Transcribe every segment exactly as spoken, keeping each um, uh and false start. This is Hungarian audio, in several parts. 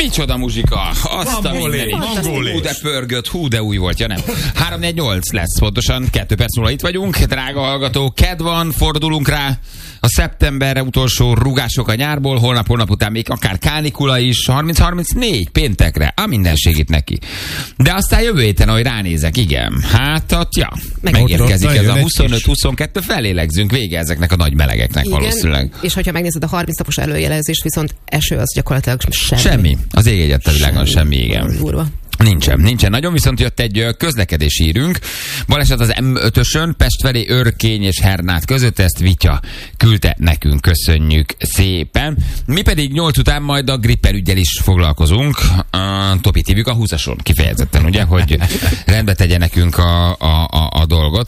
Micsoda muzsika! Azt a mindenit. Hú, de pörgött, hú, de új volt, ja nem. három négy nyolc lesz pontosan, kettő perc múlva itt vagyunk. Drága hallgató, kedd van, fordulunk rá a szeptemberre, utolsó rugások a nyárból, holnap, holnap után még akár kánikula is, harminc harmincnégy péntekre, a minden segít neki. De aztán jövő héten, ahogy ránézek, igen, hát ott, ja, Meg megérkezik ez a huszonöt huszonkettő, felélegzünk, vége ezeknek a nagy melegeknek, igen, valószínűleg. És hogyha megnézed a harminc napos előjelezést, viszont eső az gyakorlatilag semmi. Semmi. Az ég egyet a világon semmi, igen. Durva. Nincsen, nincsen. Nagyon viszont jött egy közlekedési hírünk. Baleset az em ötösön, Pest felé Örkény és Hernát között, ezt Vitya küldte nekünk, köszönjük szépen. Mi pedig nyolc után majd a gripperüggyel is foglalkozunk. Uh, Topi tívjuk a húszason kifejezetten, ugye, hogy rendbe tegye nekünk a, a, a, a dolgot.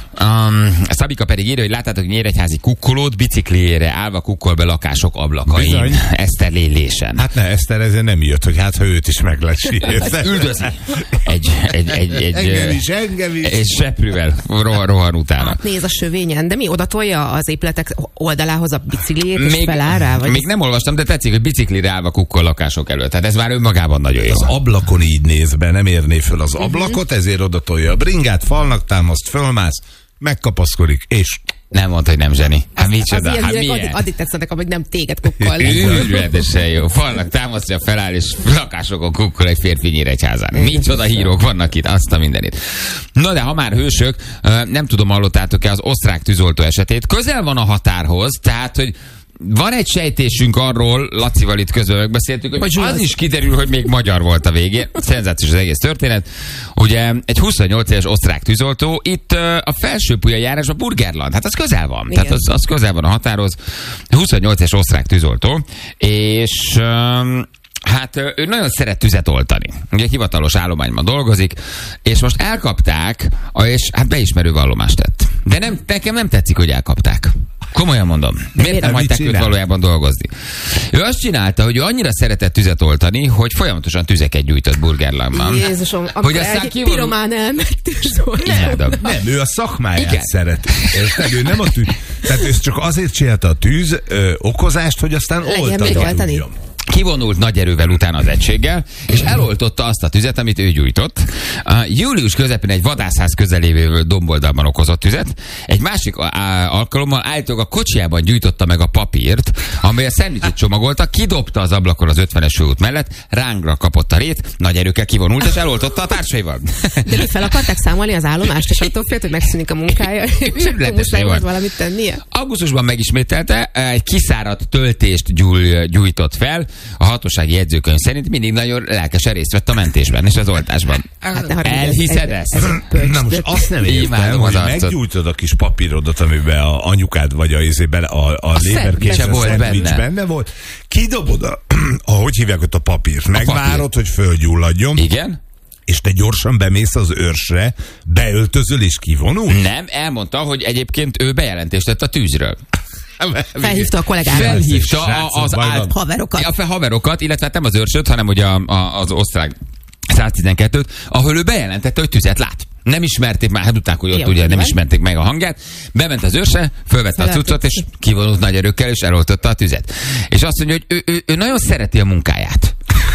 Um, Szabika pedig írja, hogy láttátok, hogy nyíregyházi kukkolót bicikliére állva kukkol be lakások ablakain. Bizony. Eszter lélésen. Hát ne, Eszter ezért nem jött, hogy hát ha őt is meg lesz sírni. Üldözi. Egy, egy, egy, egy, engem is, engem is. Egy seprűvel rohan, rohan utána. Hát néz a sövényen, de mi odatolja az épületek oldalához a bicikliét, és feláll rá? Vagy? Még nem olvastam, de tetszik, hogy biciklire állva kukkol lakások előtt. Tehát ez már önmagában nagyon jó. Az ablakon így néz be, nem érné föl az ablakot, uh-huh. ezért odatolja a bringát, falnak támaszt, fölmász, megkapaszkodik, és... Nem mondta, hogy nem zseni. Hát micsoda, hát milyen? Addig, addig tetszenek, hogy nem téged kukkol. Ügyületesen jó. Falnak támasztja, feláll, és lakásokon kukkol egy férfi Nyíregyházán. Micsoda hírok vannak itt, azt a mindenit. Na de ha már hősök, nem tudom, hallottátok-e az osztrák tűzoltó esetét. Közel van a határhoz, tehát, hogy van egy sejtésünk arról, Lacival itt közben megbeszéltük, hogy, hogy az is kiderül, hogy még magyar volt a végén. Szenzációs az egész történet. Ugye egy huszonnyolc éves osztrák tűzoltó, itt uh, a Felsőpulja járás a Burgerland, hát az közel van. Igen. Tehát az, az közel van a határhoz. huszonnyolc éves osztrák tűzoltó, és... Um, Hát ő nagyon szeret tüzet oltani. Ugye hivatalos állományban dolgozik, és most elkapták, és hát beismerő vallomást tett. De nem, nekem nem tetszik, hogy elkapták. Komolyan mondom. Miért nem hagyták őt valójában dolgozni? Ő azt csinálta, hogy ő annyira szeretett tüzet oltani, hogy folyamatosan tüzeket gyújtott Burgerlandban. Jézusom, akkor egy kivonul... piromán elmegy nem, nem, ő a szakmáját igen. szereti. Érted? Ő nem a tűz... Tehát ő csak azért csinálta a tűz ö, okozást, hogy aztán oltani. Kivonult nagy erővel utána az egységgel, és eloltotta azt a tüzet, amit ő gyújtott. A július közepén egy vadászház közelévő domboldalban okozott tüzet. Egy másik alkalommal állítólag a kocsijában gyújtotta meg a papírt, amely a szendvicset csomagolta, kidobta az ablakon az ötvenes főút mellett, rángra kapott a rét, nagy erőkkel kivonult, és eloltotta a társaival. De mi fel akarták számolni az állomást, és attól félt, hogy megszűnik a munkája, és akkor muszáj volt valamit tennie? Augusztusban megismételte, egy kiszáradt töltést gyúj, gyújtott fel. A hatósági jegyzőkönyv szerint mindig nagyon lelkesen részt vett a mentésben és az oltásban. Hát elhiszed ezt? Ez, ez Na most azt nem értem, hogy meggyújtod a kis papírodat, amiben a anyukád vagy a izében a, a, a léberkészre szendvics benne volt. Kidobod a, ahogy hívják ott a papírt, megvárod, papír. hogy fölgyulladjon. Igen. És te gyorsan bemész az őrsre, beöltözöl és kivonul? Nem, elmondta, hogy egyébként ő bejelentést tett a tűzről. Felhívta a kollégákat. Felhívta a, az át, haverokat. A haverokat, illetve nem az őrsöt, hanem ugye a, a, az osztrák száztizenkettőt, ahol ő bejelentette, hogy tüzet lát. Nem ismerték már, hát után, hogy ott jó, ugye nem ismerték meg a hangját. Bement az őrse, fölvette a cuccot, és kivonult nagy erőkkel, és eloltotta a tüzet. És azt mondja, hogy ő, ő, ő nagyon szereti a munkáját.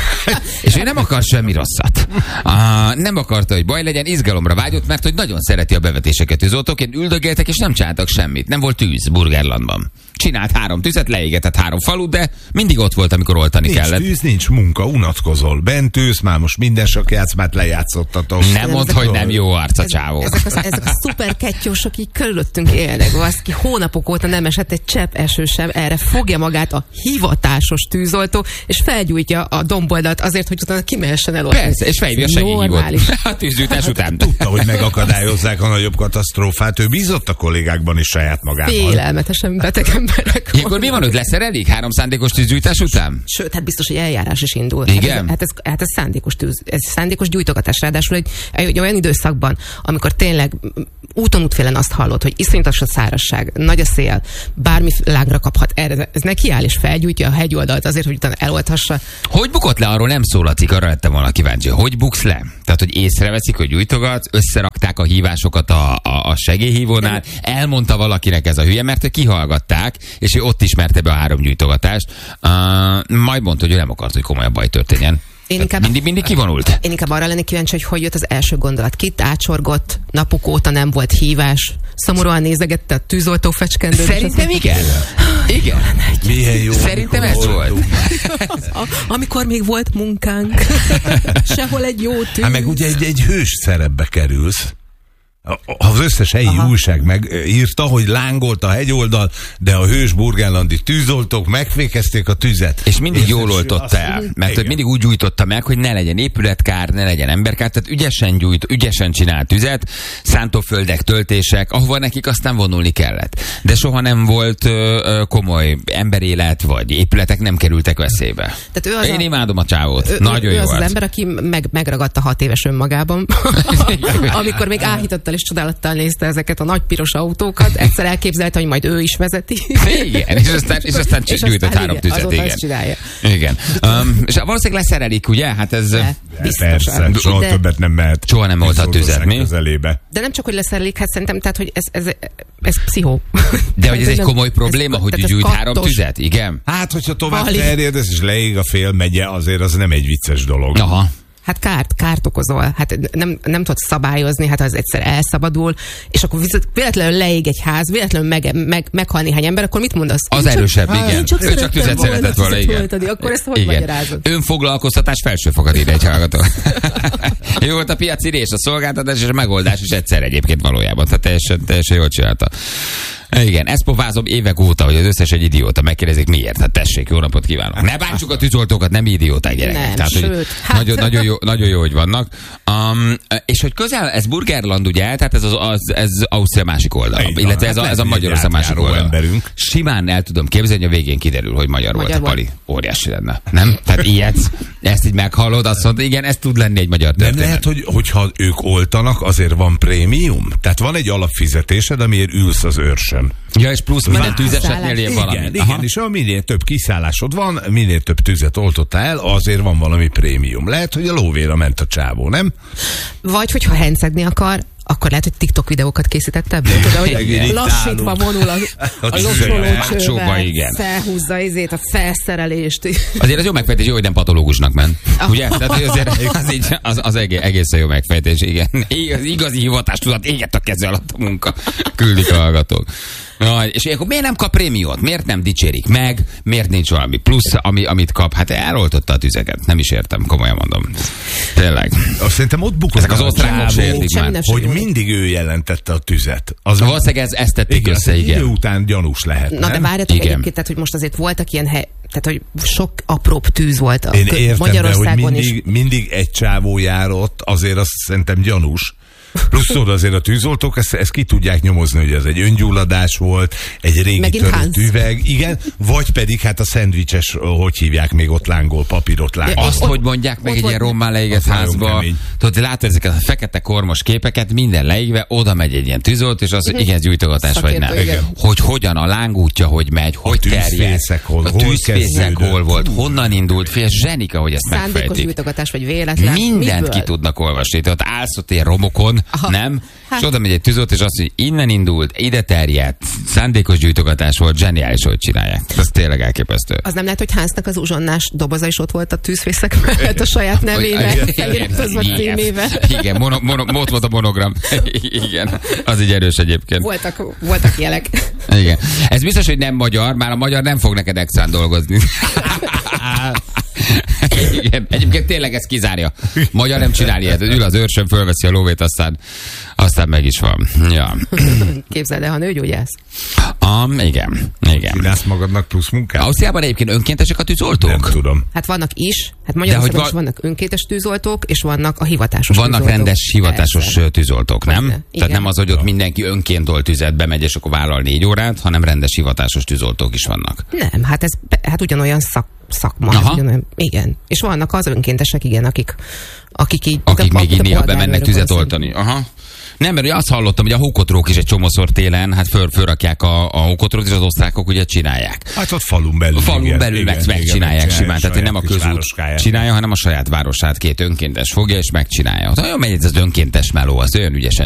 És ő nem akar semmi rosszat. Ah, nem akarta, hogy baj legyen, izgalomra vágyott, mert hogy nagyon szereti a bevetéseket. Tűzoltóként üldögéltek, és nem csináltak semmit. Nem volt tűz Burgerlandban. Csinált három tüzet, leégetett három falut, de mindig ott volt, amikor oltani nincs kellett. Nincs tűz, nincs munka, unatkozol. Bent tűz, már most minden sakjátszmát lejátszottatok. Nem mondd, hogy nem jó arc a csávó. Ezek, ezek, ezek a szuper kettyósok így körülöttünk élnek. Baszki, hónapok óta nem esett egy csepp eső sem, erre fogja magát a hivatásos tűzoltó, és felgyújtja a domboldalt azért, hogy utána kimehessen el. Persze, és fejvi a segélyhívót. A tűzgyújtás után. Tudta, hogy megakadályozzák a nagyobb katasztrófát. Ő bízott a kollégákban is saját magával. Félelmetesen beteg emberek. Ilyenkor mi van, hogy lesz elég három szándékos tűzgyújtás után? Sőt, hát biztos, hogy eljárás is indul. Igen? Hát ez, hát ez, hát ez szándékos tűz, ez szándékos gyújtogatás, ráadásul egy, egy olyan időszakban, amikor tényleg úton útfélen azt hallod, hogy iszonyatos a szárazság, nagy a szél, bármi lángra kaphat, erre ez nekiáll és felgyújtja a hegyoldalt azért, hogy utána elolthassa. Hogy bukott le, arról nem szólatik, arra lettem volna kíváncsi. Hogy buksz le? Tehát, hogy észreveszik, hogy gyújtogat, összerakták a hívásokat a, a, a segélyhívónál, elmondta valakinek ez a hülye, mert kihallgatták, és ő ott ismerte be a három gyújtogatást. Uh, majd mondta, hogy ő nem akart, hogy komolyabb baj történjen. Én inkább, mindig, mindig kivonult. Én inkább arra lennék kíváncsi, hogy hogy jött az első gondolat. Kit átsorgott, napok óta nem volt hívás, szomorúan nézegette a tűzoltó fecskendőt. Szerintem igen. Igen. Milyen jó. Szerintem ez volt. A, amikor még volt munkánk. Sehol egy jó tűz. Hát meg ugye egy, egy hős szerepbe kerülsz. Az összes helyi Aha. újság megírta, hogy lángolt a hegyoldal, de a hős burgenlandi tűzoltók megfékezték a tüzet. És mindig jól oltotta el, mert hogy mindig úgy gyújtotta meg, hogy ne legyen épületkár, ne legyen emberkár, tehát ügyesen gyújt, ügyesen csinált tüzet, szántóföldek, töltések, ahova nekik aztán vonulni kellett. De soha nem volt ö, komoly emberélet, vagy épületek nem kerültek veszélybe. Én a, imádom a csávót. Ő, Nagyon ő jó az, az, az ember, aki meg, megragadta hat éves önmagában, amikor még áhította és csodálattal nézte ezeket a nagy piros autókat, egyszer elképzelte, hogy majd ő is vezeti. Igen, és aztán, és aztán gyújtott három tüzet. Igen. Csinálja. Igen. Um, és valószínűleg leszerelik, ugye? Hát ez... De, persze, soha de, többet nem mehet. Soha nem volt a tüzet, mi? Közelébe. De nem csak, hogy leszerelik, hát szerintem, tehát, hogy ez, ez, ez pszichó. De hogy ez egy komoly probléma, ez, hogy gyújt három tüzet, igen? Hát, hogyha tovább terjed, ez is leég a fél megye, azért az nem egy vicces dolog. Aha. Hát kárt, kárt okozol. Hát nem, nem tudod szabályozni, hát az egyszer elszabadul, és akkor véletlenül leég egy ház, véletlenül meg, meg, meghal néhány ember, akkor mit mondasz? Az csak, erősebb, hát, igen. Csak ő csak tüzet szeretett volna, igen. Akkor ezt hogy magyarázod? Önfoglalkoztatás felsőfokat ide egy hallgató. Jó volt a piacirés, a szolgáltatás és a megoldás is egyszer egyébként valójában. Tehát teljesen, teljesen jól csinálta. Igen, ezt pofázom évek óta, hogy az összes egy idióta. Megkérdezik miért. Hát tessék, jó napot kívánok. Ne bántsuk a tűzoltókat, nem idióták gyerekek. Nem, Tehát, sőt, hát... nagyon, nagyon, jó, nagyon jó, hogy vannak. Um, és hogy közel, ez Burgerland ugye, tehát ez, az, az, ez Ausztria másik oldala. Így illetve ez, hát a, ez a Magyarország másik oldala. Emberünk. Simán el tudom képzelni, hogy a végén kiderül, hogy magyar, magyar volt a Pali. Óriási lenne. Hát Nem? Tehát ilyet, ezt így meghallod, azt mondod, igen, ez tud lenni egy magyar történet. Nem lehet, hogy, hogyha ők oltanak, azért van prémium? Tehát van egy alapfizetésed, amiért ülsz az őrsön. Ja, és plusz minden tűzesetnél ilyen valami. Igen, igen, és minél több kiszállásod van, minél több tüzet oltottál el, azért van valami prémium. Lehet, hogy a lóvéra ment a csávó, nem? Vagy, hogyha hencegni akar, akkor lehet, hogy TikTok videókat készített ebből. Tudod, hogy lassítva vonul a, a locsolócsővel, felhúzza izét, a felszerelést. Azért az jó megfejtés, jó, hogy nem patológusnak ment. Ugye? Tehát azért az, így, az, az egészen jó megfejtés, igen. Az igazi hivatástudat égett a keze alatt a munka. Küldik a hallgatók. Na, és akkor miért nem kap prémiót? Miért nem dicsérik meg? Miért nincs valami plusz, ami, amit kap? Hát eloltotta a tüzeket. Nem is értem, komolyan mondom. Tényleg. Azt szerintem ott bukott. Ezek az osztrákok se értik már. Hogy mindig ő jelentette a tüzet. Az valószínűleg ez, ezt tették igen, össze, igen. Idő után gyanús lehet. Na nem? de várjatok egyébként, tehát, hogy most azért voltak ilyen hely, tehát, hogy sok apróbb tűz volt a Én értem, Magyarországon de, hogy mindig, is. mindig egy csávó járott, azért azt szerintem gyanús. Plusz oda azért a tűzoltók ezt, ezt ki tudják nyomozni, hogy ez egy öngyulladás volt, egy régi törött üveg, igen, vagy pedig hát a szendvicses, hogy hívják még ott lángol, papírot lángol. Azt, ott, hogy mondják meg egy ilyen rommá leégett házba, tudod, látod ezeket a fekete kormos képeket, minden leégve, oda megy egy ilyen tűzolt, és az, hogy igen, gyújtogatás vagy nem. Hogy hogyan a lángútja, hogy megy, hogy terjed, hol, a tűzfészek hol volt, honnan indult, fél zsenika, hogy ezt megfejtik. Szándékos gyújtogatás vagy véletlen. Mindent ki tudnak olvasni, tehát állsz ott ilyen romokon, aha. Nem? Hát. És oda megy egy tűzoltó, és azt mondja, hogy innen indult, ide terjedt, szándékos gyújtogatás volt, zseniális, hogy csinálják. Ez tényleg elképesztő. Az nem lehet, hogy Hansnak az uzsonnás doboza is ott volt a tűzfészek mellett a saját nevével, feliratozva címével. Igen, mono, mono, ott volt a monogram. Igen, az így erős egyébként. Voltak, voltak jelek. Igen. Ez biztos, hogy nem magyar, már a magyar nem fog neked extrán dolgozni. Igen, egyébként tényleg ez kizárja. Magyar nem csinál ilyet. Ül az őrsön, fölveszi a lóvét, aztán, aztán meg is van. Ja. Képzeld el, ha nőgyógyász. Um, igen, igen. Csinálsz magadnak plusz munkát? Ausztriában egyébként önkéntesek a tűzoltók? Nem tudom. Hát vannak is. Hát Magyarországon is va- vannak önkéntes tűzoltók, és vannak a hivatásos vannak tűzoltók. Vannak rendes hivatásos persze. Tűzoltók, nem? Persze. Tehát nem az, hogy ott mindenki önként olt tüzet, bemegy, és akkor vállal négy órát, hanem rendes hivatásos tűzoltók is vannak. Nem, hát ez hát ugyanolyan szak szakma. Ugyanolyan, igen. És vannak az önkéntesek, igen, akik, akik így... Akik még így néha bemennek tüzet oltani. Aha. Nem, mert ugye azt hallottam, hogy a hókotrók is egy csomószor télen, hát föl, fölrakják a, a hókotrót, és az osztrákok ugye csinálják. Hát ott falun belül. A falun igen, belül igen, meg, megcsinálják igen, simán. Tehát nem a közút csinálja, hanem a saját városát két önkéntes fogja, és megcsinálja. Olyan megy ez az önkéntes meló, az olyan ügyesen